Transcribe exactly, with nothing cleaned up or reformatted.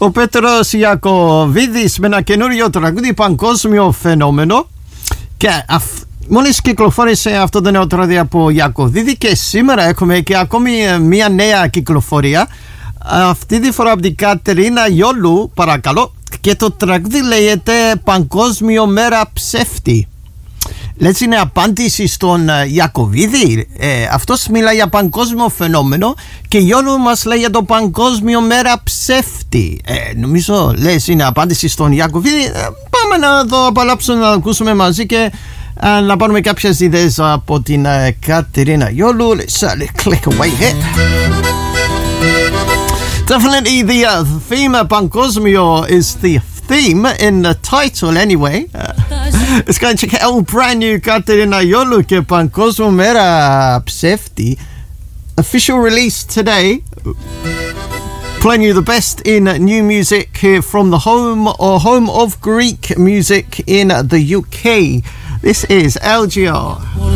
Ο Πέτρος Ιακωβίδης με ένα καινούριο τραγούδι, παγκόσμιο φαινόμενο. Και αφ... μόλις κυκλοφόρησε αυτό το νέο τραγούδι από Ιακωβίδη και σήμερα έχουμε και ακόμη μια νέα κυκλοφορία. Αυτή τη φορά από την Κατερίνα Ιόλου, παρακαλώ. Και το τραγούδι λέγεται Παγκόσμιο Μέρα Ψεύτη. Λες είναι απάντηση στον Ιακωβίδη. ε, Αυτός μιλάει για παγκόσμιο φαινόμενο και η Ιόλου μας λέει για το Παγκόσμιο Μέρα Ψεύτη. ε, Νομίζω λες είναι απάντηση στον Ιακωβίδη. ε, Πάμε να το απαλάψουμε, να το ακούσουμε μαζί και ε, να πάρουμε κάποιες ιδέες από την ε, Κατερίνα Ιόλου. Let's uh, click away here. Definitely the uh, theme uh, Pangosmio is the theme in the title anyway. Uh, let's go and check out all brand new Katerina Iolu ke Pangosmio Mera Psefti. Official release today. Playing you the best in new music here from the home or home of Greek music in the U K. This is L G R.